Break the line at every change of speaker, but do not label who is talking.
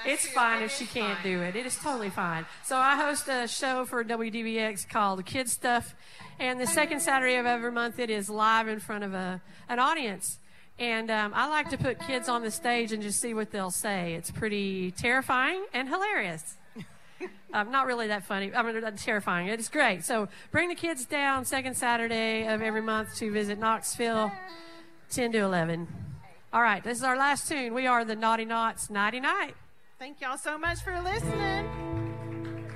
It's fine if she can't do it. It is totally fine. So I host a show for WDVX called Kid Stuff, and the second Saturday of every month it is live in front of an audience. And I like to put kids on the stage and just see what they'll say. It's pretty terrifying and hilarious. Not really that funny. I mean, terrifying. It's great. So bring the kids down second Saturday of every month to visit Knoxville, 10 to 11. All right, this is our last tune. We are the Naughty Knots. Nighty night.
Thank y'all so much for listening.